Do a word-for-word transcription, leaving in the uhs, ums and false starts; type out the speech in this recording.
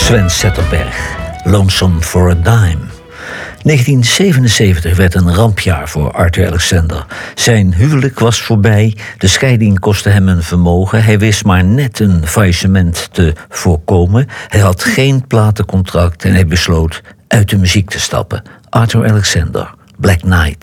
Sven Zetterberg, Lonesome for a Dime. negentien zevenenzeventig werd een rampjaar voor Arthur Alexander. Zijn huwelijk was voorbij, de scheiding kostte hem een vermogen. Hij wist maar net een faillissement te voorkomen. Hij had geen platencontract en hij besloot uit de muziek te stappen. Arthur Alexander, Black Knight.